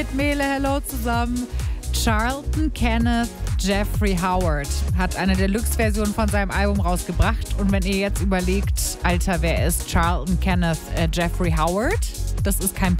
Mele, hello zusammen. Charlton Kenneth Jeffrey Howard hat eine Deluxe-Version von seinem Album rausgebracht. Und wenn ihr jetzt überlegt, Alter, wer ist Charlton Kenneth Jeffrey Howard? Das ist kein